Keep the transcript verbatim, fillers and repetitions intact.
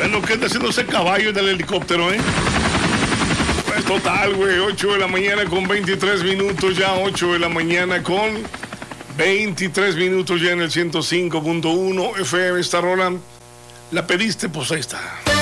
Bueno, ¿qué está haciendo ese caballo del helicóptero, eh? Pues total, güey, ocho de la mañana con veintitrés minutos ya, ocho de la mañana con veintitrés minutos ya en el ciento cinco punto uno F M. Esta rola, ¿la pediste? Pues ahí está.